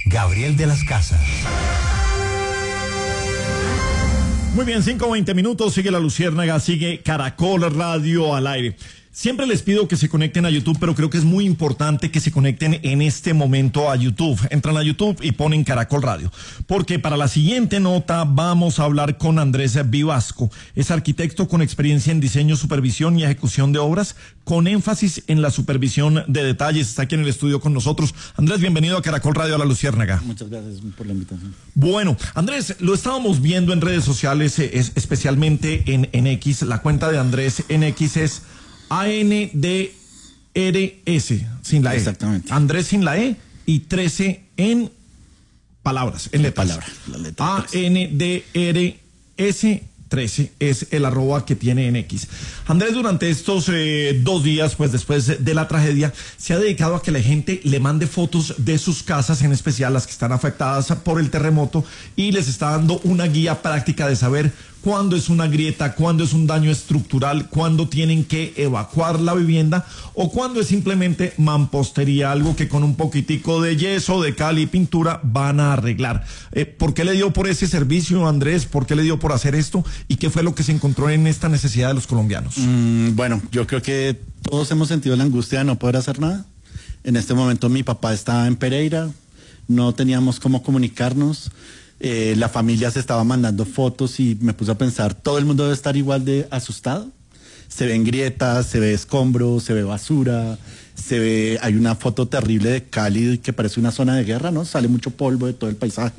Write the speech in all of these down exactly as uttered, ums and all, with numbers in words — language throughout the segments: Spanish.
Gabriel de las Casas. Muy bien, cinco veinte minutos, sigue La Luciérnaga, sigue Caracol Radio al aire. Siempre les pido que se conecten a YouTube, pero creo que es muy importante que se conecten en este momento a YouTube. Entran a YouTube y ponen Caracol Radio, porque para la siguiente nota vamos a hablar con Andrés Vivasco. Es arquitecto con experiencia en diseño, supervisión y ejecución de obras, con énfasis en la supervisión de detalles. Está aquí en el estudio con nosotros. Andrés, bienvenido a Caracol Radio a La Luciérnaga. Muchas gracias por la invitación. Bueno, Andrés, lo estábamos viendo en redes sociales, eh, es, especialmente en, en X. La cuenta de Andrés en X es A N D R S, sin la E. Exactamente. Andrés sin la E y trece en palabras, en letras. Palabra, la letra A N D R S trece es el arroba que tiene en X. Andrés, durante estos eh, dos días, pues después de la tragedia, se ha dedicado a que la gente le mande fotos de sus casas, en especial las que están afectadas por el terremoto, y les está dando una guía práctica de saber cuándo es una grieta, cuándo es un daño estructural, cuándo tienen que evacuar la vivienda o cuándo es simplemente mampostería, algo que con un poquitico de yeso, de cal y pintura van a arreglar. Eh, ¿Por qué le dio por ese servicio, Andrés? ¿Por qué le dio por hacer esto? ¿Y qué fue lo que se encontró en esta necesidad de los colombianos? Mm, bueno, yo creo que todos hemos sentido la angustia de no poder hacer nada. En este momento mi papá está en Pereira, no teníamos cómo comunicarnos. Eh, la familia se estaba mandando fotos y me puse a pensar, todo el mundo debe estar igual de asustado. Se ven grietas, se ve escombros, se ve basura, se ve, hay una foto terrible de Cali que parece una zona de guerra, ¿no? Sale mucho polvo de todo el paisaje.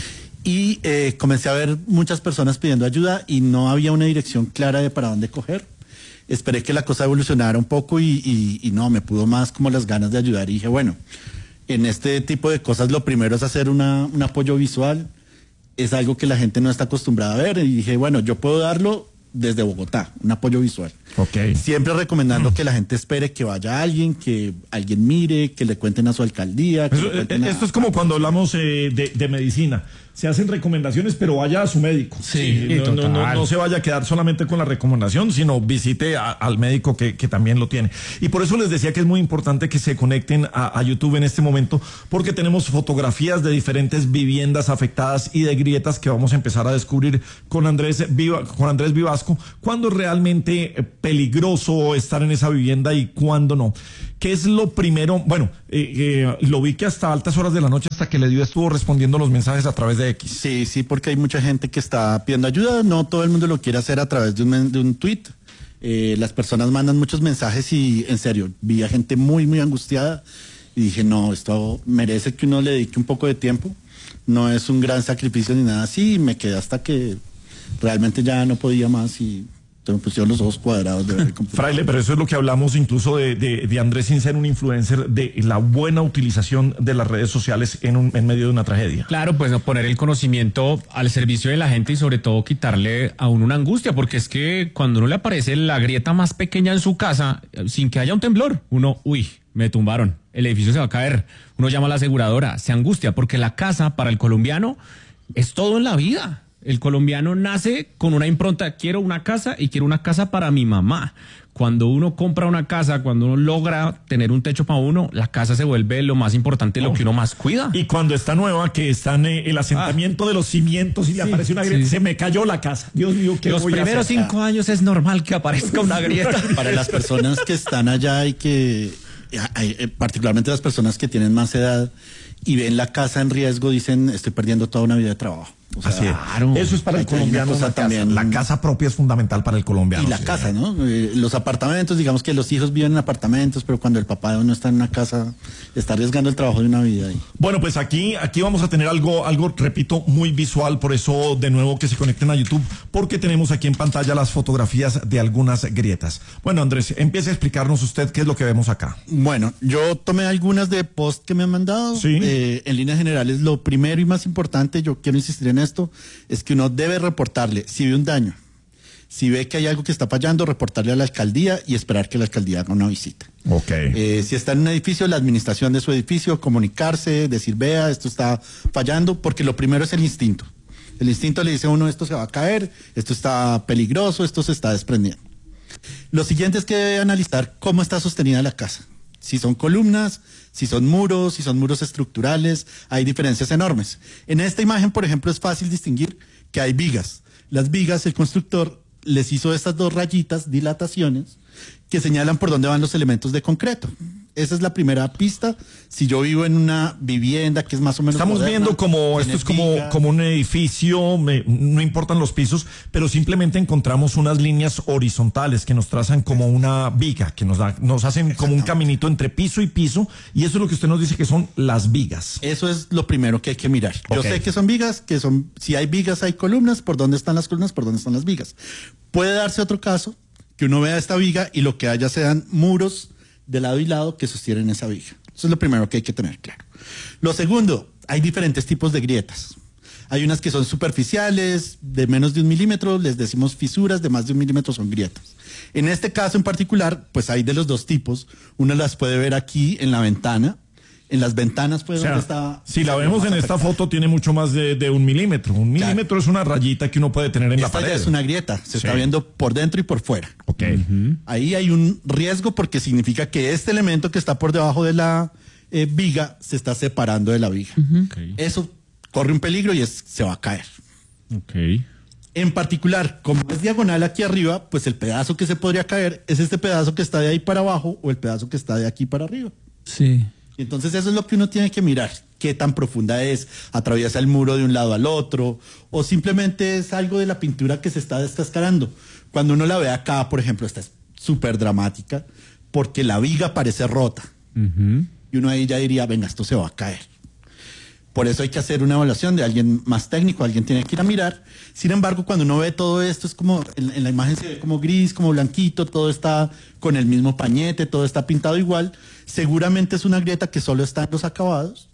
Y eh, comencé a ver muchas personas pidiendo ayuda y no había una dirección clara de para dónde coger. Esperé que la cosa evolucionara un poco y, y, y no, me pudo más como las ganas de ayudar y dije, bueno, en este tipo de cosas lo primero es hacer una, un apoyo visual. Es algo que la gente no está acostumbrada a ver y dije, bueno, yo puedo darlo desde Bogotá, un apoyo visual. Okay. Siempre recomendando mm. que la gente espere que vaya alguien, que alguien mire, que le cuenten a su alcaldía. Que Eso, le esto a... es como cuando hablamos eh, de, de medicina. Se hacen recomendaciones, pero vaya a su médico. Sí, sí no, no, no, no se vaya a quedar solamente con la recomendación, sino visite a, al médico que, que también lo tiene. Y por eso les decía que es muy importante que se conecten a, a YouTube en este momento, porque tenemos fotografías de diferentes viviendas afectadas y de grietas que vamos a empezar a descubrir con Andrés, Viva, con Andrés Vivasco, cuándo es realmente peligroso estar en esa vivienda y cuándo no. ¿Qué es lo primero? Bueno, eh, eh, lo vi que hasta altas horas de la noche, hasta que le dio, estuvo respondiendo los mensajes a través de X. Sí, sí, porque hay mucha gente que está pidiendo ayuda. No todo el mundo lo quiere hacer a través de un, de un tweet. Eh, las personas mandan muchos mensajes y, en serio, vi a gente muy, muy angustiada y dije, no, esto merece que uno le dedique un poco de tiempo. No es un gran sacrificio ni nada así. Y me quedé hasta que realmente ya no podía más y me pusieron los ojos cuadrados de ver el computador. Fraile, pero eso es lo que hablamos incluso de, de, de Andrés sin ser un influencer, de la buena utilización de las redes sociales en, un, en medio de una tragedia. Claro, pues poner el conocimiento al servicio de la gente y sobre todo quitarle a uno una angustia, porque es que cuando uno le aparece la grieta más pequeña en su casa, sin que haya un temblor, uno, uy, me tumbaron, el edificio se va a caer, uno llama a la aseguradora, se angustia, porque la casa para el colombiano es todo en la vida. El colombiano nace con una impronta, quiero una casa y quiero una casa para mi mamá. Cuando uno compra una casa, cuando uno logra tener un techo para uno, la casa se vuelve lo más importante, lo oh. que uno más cuida. Y cuando está nueva, que está en eh, el asentamiento ah. de los cimientos y sí, le aparece una grieta, sí. se me cayó la casa. Dios mío, ¿qué Los voy primeros a hacer? cinco ah. años es normal que aparezca una grieta. Para las personas que están allá y que, particularmente las personas que tienen más edad y ven la casa en riesgo, dicen, estoy perdiendo toda una vida de trabajo. O sea, así es. Claro. Eso es para el colombiano. Cosa también, la casa propia es fundamental para el colombiano. Y la sí, casa, ¿no? Eh, los apartamentos, digamos que los hijos viven en apartamentos, pero cuando el papá de uno está en una casa, está arriesgando el trabajo de una vida ahí. Bueno, pues aquí, aquí vamos a tener algo, algo, repito, muy visual, por eso de nuevo que se conecten a YouTube, porque tenemos aquí en pantalla las fotografías de algunas grietas. Bueno, Andrés, empiece a explicarnos usted qué es lo que vemos acá. Bueno, yo tomé algunas de post que me han mandado. Sí. Eh, en líneas generales, lo primero y más importante, yo quiero insistir en esto, es que uno debe reportarle si ve un daño, si ve que hay algo que está fallando, reportarle a la alcaldía y esperar que la alcaldía haga una visita. Okay. Eh, si está en un edificio, la administración de su edificio, comunicarse, decir, vea, esto está fallando, porque lo primero es el instinto. El instinto le dice a uno, esto se va a caer, esto está peligroso, esto se está desprendiendo. Lo siguiente es que debe analizar cómo está sostenida la casa. Si son columnas, si son muros, si son muros estructurales, hay diferencias enormes. En esta imagen, por ejemplo, es fácil distinguir que hay vigas. Las vigas, el constructor les hizo estas dos rayitas, dilataciones, que señalan por dónde van los elementos de concreto. Esa es la primera pista. Si yo vivo en una vivienda que es más o menos Estamos moderna, viendo como, tiene esto es como, vigas. como un edificio, me- no importan los pisos, pero simplemente encontramos unas líneas horizontales que nos trazan como una viga, que nos, da, nos hacen como un caminito entre piso y piso, y eso es lo que usted nos dice que son las vigas. Eso es lo primero que hay que mirar. Yo Ok. sé que son vigas, que son, si hay vigas hay columnas, por dónde están las columnas, por dónde están las vigas. Puede darse otro caso, que uno vea esta viga y lo que haya sean muros de lado y lado que sostienen esa viga. Eso es lo primero que hay que tener claro. Lo segundo, hay diferentes tipos de grietas. Hay unas que son superficiales, de menos de un milímetro, les decimos fisuras, de más de un milímetro son grietas. En este caso en particular, pues hay de los dos tipos. Una las puede ver aquí en la ventana. En las ventanas, pues, O sea, donde está... si la vemos en esta foto, tiene mucho más de, de un milímetro. Un milímetro es una rayita que uno puede tener en la Esta ya pared. es una grieta, se Sí. está viendo por dentro y por fuera. Ok. Ahí hay un riesgo porque significa que este elemento que está por debajo de la eh, viga se está separando de la viga. Ok. Eso corre un peligro y es, se va a caer. Ok. En particular, como es diagonal aquí arriba, pues el pedazo que se podría caer es este pedazo que está de ahí para abajo o el pedazo que está de aquí para arriba. Sí. Y entonces eso es lo que uno tiene que mirar, qué tan profunda es, atraviesa el muro de un lado al otro, o simplemente es algo de la pintura que se está descascarando. Cuando uno la ve acá, por ejemplo, esta es súper dramática, porque la viga parece rota. Ujú. Y uno ahí ya diría, venga, esto se va a caer. Por eso hay que hacer una evaluación de alguien más técnico, alguien tiene que ir a mirar. Sin embargo, cuando uno ve todo esto, es como, en, en la imagen se ve como gris, como blanquito, todo está con el mismo pañete, todo está pintado igual. Seguramente es una grieta que solo está en los acabados.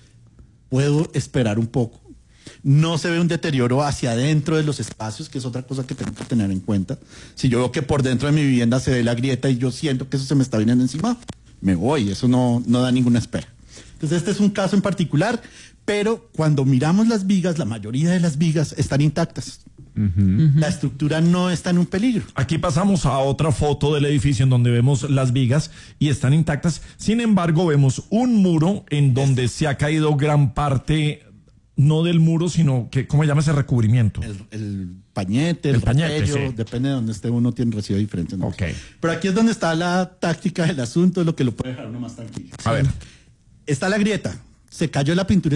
Puedo esperar un poco. No se ve un deterioro hacia adentro de los espacios, que es otra cosa que tengo que tener en cuenta. Si yo veo que por dentro de mi vivienda se ve la grieta y yo siento que eso se me está viniendo encima, me voy, eso no, no da ninguna espera. Entonces este es un caso en particular, pero cuando miramos las vigas, la mayoría de las vigas están intactas. La estructura no está en un peligro. Aquí pasamos a otra foto del edificio en donde vemos las vigas y están intactas. Sin embargo, vemos un muro en donde se ha caído gran parte, no del muro, sino que, ¿cómo se llama ese recubrimiento? El, el pañete, el, El pañete, repello, sí. depende de donde esté uno, tiene recibe diferente. ¿no? Ok. Pero aquí es donde está la táctica del asunto, lo que lo puede dejar uno más tranquilo. A ver. Está la grieta, se cayó la pintura